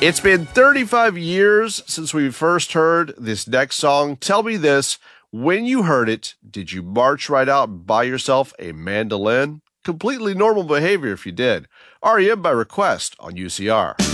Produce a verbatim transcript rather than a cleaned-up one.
It's been thirty-five years since we first heard this next song. Tell me this, when you heard it, did you march right out and buy yourself a mandolin? Completely normal behavior if you did. R E M by request on U C R.